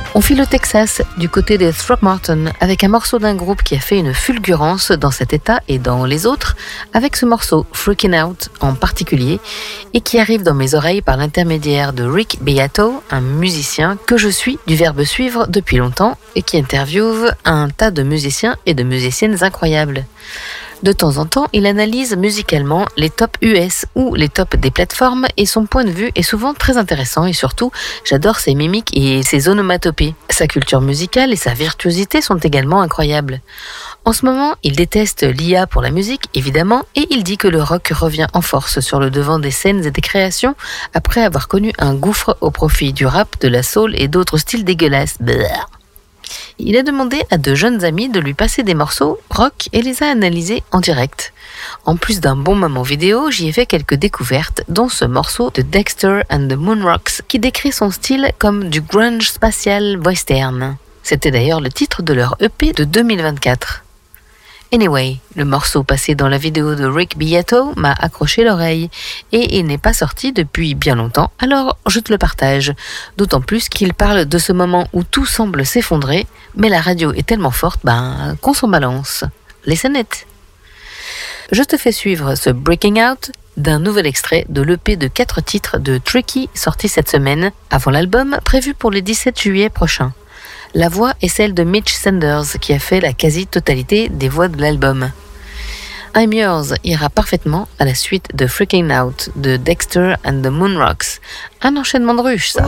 On file au Texas, du côté des Throckmorton, avec un morceau d'un groupe qui a fait une fulgurance dans cet état et dans les autres, avec ce morceau Freaking Out en particulier, et qui arrive dans mes oreilles par l'intermédiaire de Rick Beato, un musicien que je suis du verbe suivre depuis longtemps et qui interviewe un tas de musiciens et de musiciennes incroyables. De temps en temps, il analyse musicalement les tops US ou les tops des plateformes et son point de vue est souvent très intéressant et surtout, j'adore ses mimiques et ses onomatopées. Sa culture musicale et sa virtuosité sont également incroyables. En ce moment, il déteste l'IA pour la musique, évidemment, et il dit que le rock revient en force sur le devant des scènes et des créations après avoir connu un gouffre au profit du rap, de la soul et d'autres styles dégueulasses. Blah. Il a demandé à de jeunes amis de lui passer des morceaux rock et les a analysés en direct. En plus d'un bon moment vidéo, j'y ai fait quelques découvertes, dont ce morceau de Dexter and the Moonrocks qui décrit son style comme du grunge spatial western. C'était d'ailleurs le titre de leur EP de 2024. Anyway, le morceau passé dans la vidéo de Rick Beato m'a accroché l'oreille et il n'est pas sorti depuis bien longtemps, alors je te le partage. D'autant plus qu'il parle de ce moment où tout semble s'effondrer, mais la radio est tellement forte qu'on s'en balance. Listen it. Je te fais suivre ce Breaking Out d'un nouvel extrait de l'EP de 4 titres de Tricky sorti cette semaine, avant l'album prévu pour le 17 juillet prochain. La voix est celle de Mitch Sanders qui a fait la quasi-totalité des voix de l'album. I'm Yours ira parfaitement à la suite de Freaking Out de Dexter and the Moonrocks. Un enchaînement de ruches, ça.